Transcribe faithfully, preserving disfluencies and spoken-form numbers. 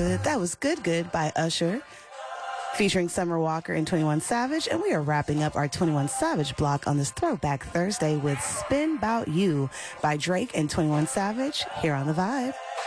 good. That was Good Good by Usher, featuring Summer Walker and twenty-one Savage. And we are wrapping up our twenty-one Savage block on this Throwback Thursday with Spin 'Bout You by Drake and twenty-one Savage here on The Vibe.